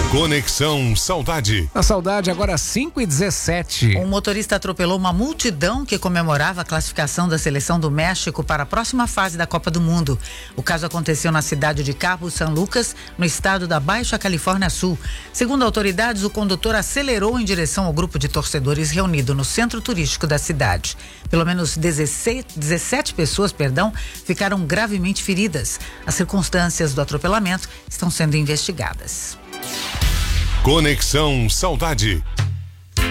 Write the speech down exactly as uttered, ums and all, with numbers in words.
Conexão Saudade. A Saudade agora cinco e dezessete. Um motorista atropelou uma multidão que comemorava a classificação da seleção do México para a próxima fase da Copa do Mundo. O caso aconteceu na cidade de Cabo San Lucas, no estado da Baixa Califórnia Sul. Segundo autoridades, o condutor acelerou em direção ao grupo de torcedores reunido no centro turístico da cidade. Pelo menos dezessete pessoas, perdão, ficaram gravemente feridas. As circunstâncias do atropelamento estão sendo investigadas. Conexão Saudade.